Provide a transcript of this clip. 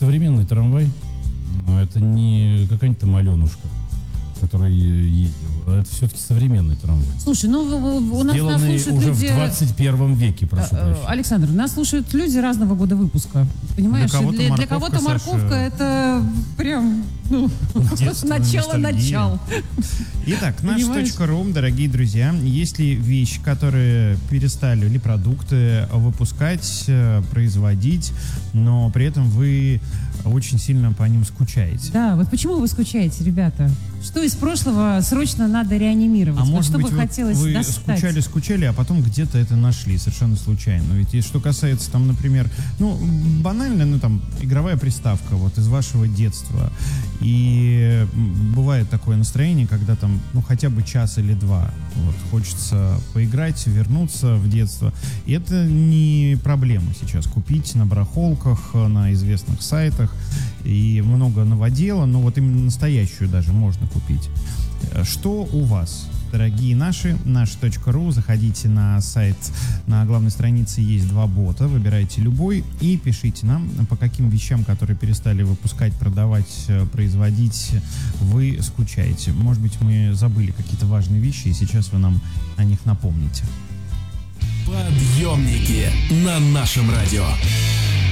современный трамвай. Но это не какая-нибудь там Аленушка, которая ездила. Это все-таки современный трамвай. Слушай, ну у нас сделанный слушают уже люди... в 21 веке, прошу прощения. Александр, нас слушают люди разного года выпуска. Понимаешь? Для кого-то морковка это прям начало. Итак, наш.ру, дорогие друзья, есть ли вещи, которые перестали, или продукты выпускать, производить, но при этом вы очень сильно по ним скучаете? Да, вот почему вы скучаете, ребята? Что из прошлого срочно надо реанимировать? А может что быть, бы хотелось вы достать? скучали, а потом где-то это нашли совершенно случайно. Ведь что касается, там, например, банально, там, игровая приставка вот из вашего детства. И бывает такое настроение, когда там, хотя бы час или два вот, хочется поиграть, вернуться в детство. И это не проблема сейчас купить на барахолках, на известных сайтах. И много новодела, но вот именно настоящую даже можно купить. Что у вас, дорогие наши, наш.ру, заходите на сайт, на главной странице есть 2 бота, выбирайте любой и пишите нам, по каким вещам, которые перестали выпускать, продавать, производить, вы скучаете. Может быть, мы забыли какие-то важные вещи, и сейчас вы нам о них напомните. Подъемники на нашем радио.